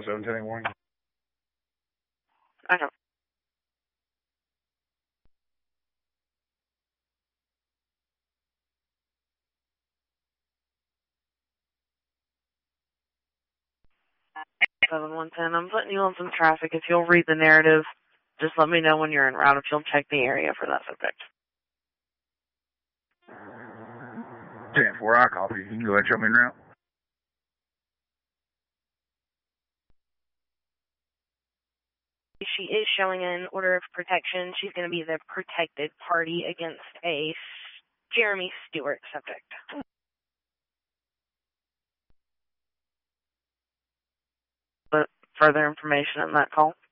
710 warning. I know. I'm putting you on some traffic. If you'll read the narrative, just let me know when you're en route if you'll check the area for that subject. 10-4, I copy. You can go ahead and show me en route. She is showing an order of protection. She's going to be the protected party against a Jeremy Stewart subject. But further information on that call.